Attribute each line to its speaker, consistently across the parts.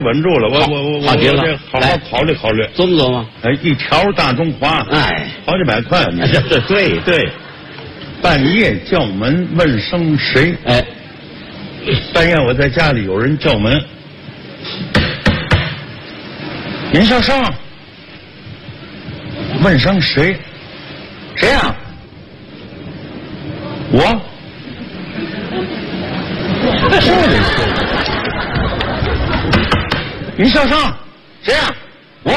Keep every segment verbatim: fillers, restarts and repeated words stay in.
Speaker 1: 稳住了，我我我我
Speaker 2: 好极了，
Speaker 1: 好好考虑考虑，
Speaker 2: 琢磨琢磨。
Speaker 1: 哎，一条大中华，
Speaker 2: 哎，
Speaker 1: 好几百块，你这
Speaker 2: 对对对。
Speaker 1: 半夜叫门问声谁？
Speaker 2: 哎，
Speaker 1: 半夜我在家里有人叫门，尹小生，问声谁？谁呀、啊？我。说的是。尹小生，谁呀、啊？我。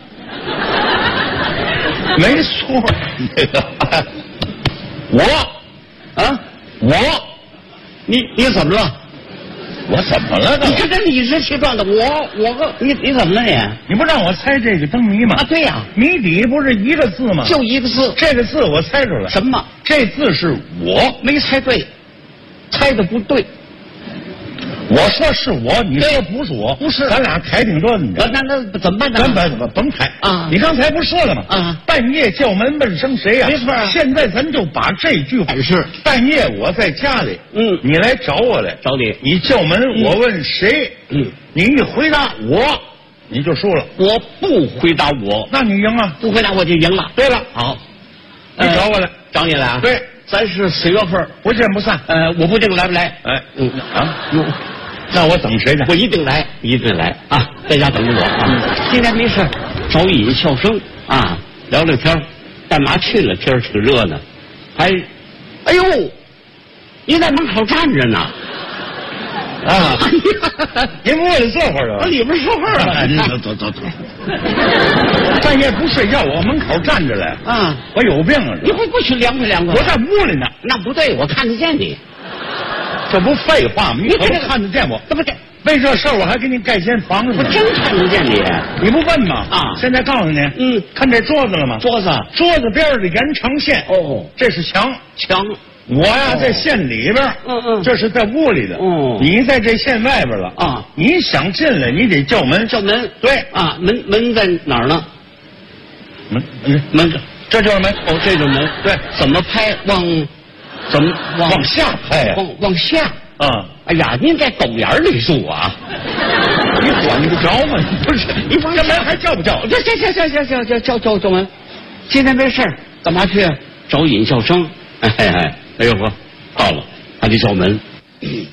Speaker 1: 没错，那个。我，
Speaker 2: 啊，
Speaker 1: 我，
Speaker 2: 你你怎么了？
Speaker 1: 我怎么了呢？
Speaker 2: 你这这理直气壮的，我我个你你怎么了你？
Speaker 1: 你不让我猜这个灯谜吗？
Speaker 2: 啊，对呀、啊，
Speaker 1: 谜底不是一个字吗？
Speaker 2: 就一个字，
Speaker 1: 这个字我猜出来。
Speaker 2: 什么？
Speaker 1: 这字是我，
Speaker 2: 没猜对，猜的不对。
Speaker 1: 我说是我，你说不是我，
Speaker 2: 不是，
Speaker 1: 咱俩抬挺多的。
Speaker 2: 那那那怎么办呢？
Speaker 1: 咱甭甭甭抬
Speaker 2: 啊！
Speaker 1: 你刚才不是说了吗？
Speaker 2: 啊！
Speaker 1: 半夜叫门问声谁呀、啊？
Speaker 2: 没错、啊。
Speaker 1: 现在咱就把这句话
Speaker 2: 是
Speaker 1: 半夜我在家里，
Speaker 2: 嗯，
Speaker 1: 你来找我来，
Speaker 2: 找你，
Speaker 1: 你叫门，嗯、我问谁，
Speaker 2: 嗯，
Speaker 1: 你一回答我，你就输了。
Speaker 2: 我不回答我，
Speaker 1: 那你赢了。
Speaker 2: 不回答我就赢了。
Speaker 1: 对了，
Speaker 2: 好，
Speaker 1: 你找我来，
Speaker 2: 呃、找你来啊？
Speaker 1: 对，
Speaker 2: 咱是四月份，
Speaker 1: 不见不散。
Speaker 2: 呃，我不定来不来。
Speaker 1: 哎，
Speaker 2: 嗯
Speaker 1: 啊，哟。那我等谁呢？
Speaker 2: 我一定来，一定来啊！在家等着我啊！嗯、今天没事，找尹笑声啊，聊聊天。干嘛去了？天挺热呢，还，哎呦，你在门口站着呢。
Speaker 1: 啊！您不为了这会儿啊？
Speaker 2: 我里边说话了。
Speaker 1: 走走走走。半夜不睡觉，我门口站着来
Speaker 2: 啊！
Speaker 1: 我有病啊！
Speaker 2: 你不不去凉快凉快？
Speaker 1: 我在屋里呢。
Speaker 2: 那不对，我看得见你。
Speaker 1: 这不废话吗？你可不看得见我？
Speaker 2: 这不对，
Speaker 1: 为这事儿我还给你盖间房子呢。
Speaker 2: 我真看得见你，
Speaker 1: 你不问吗？
Speaker 2: 啊！
Speaker 1: 现在告诉你，
Speaker 2: 嗯，
Speaker 1: 看这桌子了吗？
Speaker 2: 桌子，
Speaker 1: 桌子边的延长线。
Speaker 2: 哦，
Speaker 1: 这是墙，
Speaker 2: 墙。
Speaker 1: 我呀、哦、在线里边，
Speaker 2: 嗯嗯，
Speaker 1: 这是在屋里的。
Speaker 2: 哦，
Speaker 1: 你在这线外边了
Speaker 2: 啊！
Speaker 1: 你想进来，你得叫门，
Speaker 2: 叫门。
Speaker 1: 对
Speaker 2: 啊，门门在哪儿呢？
Speaker 1: 门门
Speaker 2: 门，
Speaker 1: 这就是门。
Speaker 2: 哦，这就是门。
Speaker 1: 对，
Speaker 2: 怎么拍？往怎么往
Speaker 1: 往下拍呀？
Speaker 2: 往往下。
Speaker 1: 啊！
Speaker 2: 哎呀，您在狗眼里住啊！
Speaker 1: 你管不着吗？不是，你往这门还叫不叫？
Speaker 2: 这这这这这这这叫叫叫门。今天没事干嘛去？找尹笑声。哎哎哎呦呵，到了，还得叫门。嗯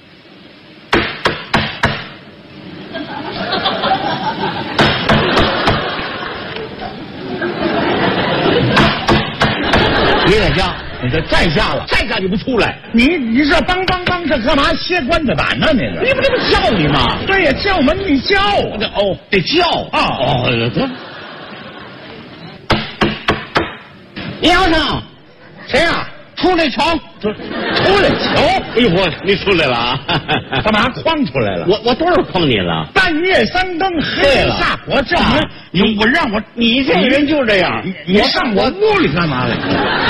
Speaker 2: 你在家？
Speaker 1: 你这在家了，
Speaker 2: 在家你不出来？
Speaker 1: 你你这梆梆梆，这干嘛歇棺材板呢？你这
Speaker 2: 你不这不叫你吗？
Speaker 1: 对呀，叫门你叫啊！
Speaker 2: 哦，得叫
Speaker 1: 啊！
Speaker 2: 哦，得。尹先生，
Speaker 1: 谁呀、啊？
Speaker 2: 出来瞧，
Speaker 1: 出出来瞧！
Speaker 2: 哎呦我，你出来了啊？
Speaker 1: 干嘛诓出来了？
Speaker 2: 我我多少诓你了？
Speaker 1: 半夜三更黑下火叫门，你我让我
Speaker 2: 你这个人就这样，
Speaker 1: 你你上我屋里干嘛来？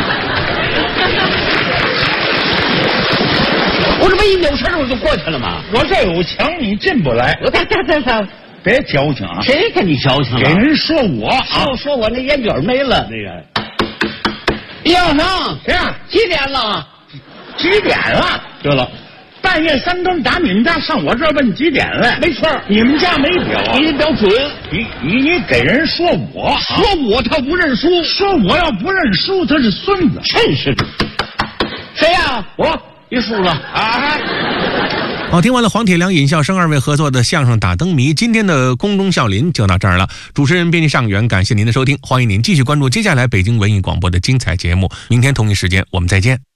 Speaker 2: 我这不一扭身我就过去了吗？
Speaker 1: 我这有墙，你进不来。
Speaker 2: 我这这这这，
Speaker 1: 别矫情啊！
Speaker 2: 谁跟你矫情了？
Speaker 1: 给人说我啊，
Speaker 2: 说说我那烟卷没了那个。尹先生，
Speaker 1: 谁呀？
Speaker 2: 几点了？
Speaker 1: 几点了？
Speaker 2: 对了，
Speaker 1: 半夜三更打你们家上我这儿问几点来？
Speaker 2: 没错，
Speaker 1: 你们家没表，
Speaker 2: 你表准。
Speaker 1: 你你你给人说我，
Speaker 2: 说我他不认输，
Speaker 1: 说我要不认输，他是孙子。
Speaker 2: 真是的。谁呀？我，你输了啊！
Speaker 3: 好，听完了黄铁良、尹笑声二位合作的相声《打灯谜》，今天的空中笑林就到这儿了。主持人编辑尚远，感谢您的收听，欢迎您继续关注接下来北京文艺广播的精彩节目。明天同一时间我们再见。